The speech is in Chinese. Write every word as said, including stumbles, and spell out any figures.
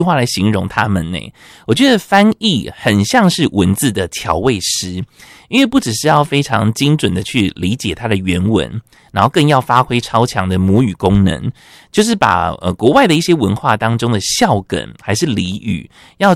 话来形容他们呢。我觉得翻译很像是文字的调味师，因为不只是要非常精准的去理解它的原文，然后更要发挥超强的母语功能，就是把呃国外的一些文化当中的笑梗还是俚语，要